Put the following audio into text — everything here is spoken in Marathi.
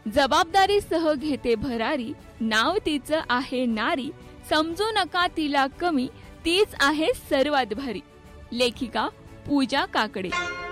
जबाबदारीसह घेते भरारी, नाव तिचं आहे नारी, समजू नका तिला कमी, तीच आहे सर्वात भारी. लेखिका पूजा काकडे.